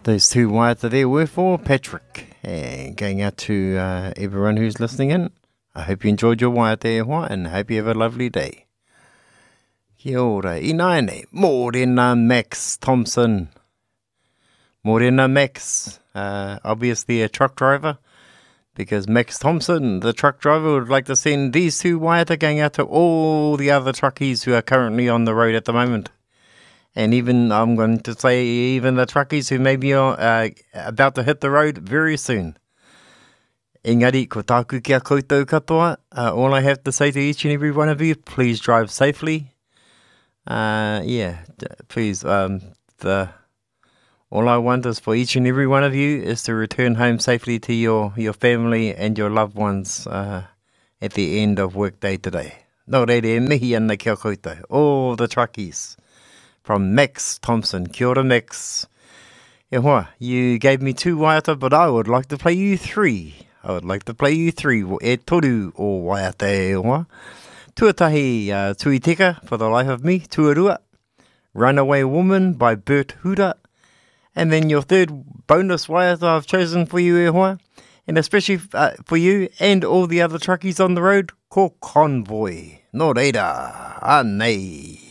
Those two waiata there were for Patrick. And going out to everyone who's listening in. I hope you enjoyed your waiata e hoa and hope you have a lovely day. Kia ora, inaine, Morena Max Thompson. Morena Max, obviously a truck driver, because Max Thompson, the truck driver, would like to send these two waiata going out to all the other truckies who are currently on the road at the moment. And even, I'm going to say, even the truckies who may be about to hit the road very soon. Engari, ko tāku kia koutou katoa. All I have to say to each and every one of you, please drive safely. Please. All I want is for each and every one of you is to return home safely to your family and your loved ones at the end of work day today. Nō reire, mihi ana kia koutou. All the truckies. From Max Thompson. Kia ora, Max. E hoa, you gave me two waiata, but I would like to play you three. E toru o waiata e hoa. Tuatahi Tuiteka, For the Life of Me, Tuarua. Runaway Woman by Bert Huda. And then your third bonus waiata I've chosen for you e hoa. And especially for you and all the other truckies on the road, ko Convoy. Nō reira, anei.